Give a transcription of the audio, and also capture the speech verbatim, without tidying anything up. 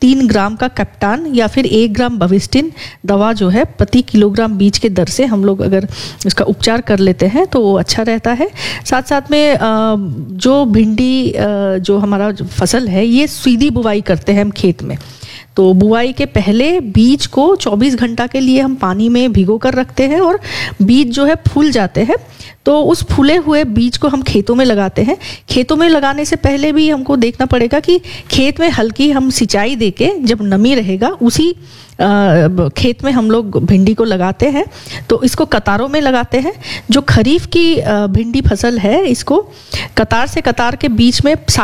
तीन ग्राम का कैप्टान या फिर एक ग्राम बविस्टिन दवा जो है प्रति किलोग्राम बीज के दर से हम लोग अगर इसका उपचार कर लेते हैं तो वो अच्छा रहता है। साथ साथ में जो भिंडी जो हमारा फसल है ये सीधी बुवाई करते हैं हम खेत में, तो बुआई के पहले बीज को चौबीस घंटा के लिए हम पानी में भिगो कर रखते हैं और बीज जो है फूल जाते हैं तो उस फूले हुए बीज को हम खेतों में लगाते हैं। खेतों में लगाने से पहले भी हमको देखना पड़ेगा कि खेत में हल्की हम सिंचाई देके जब नमी रहेगा उसी खेत में हम लोग भिंडी को लगाते हैं। तो इसको कतारों में लगाते हैं। जो खरीफ की भिंडी फसल है इसको कतार से कतार के बीच में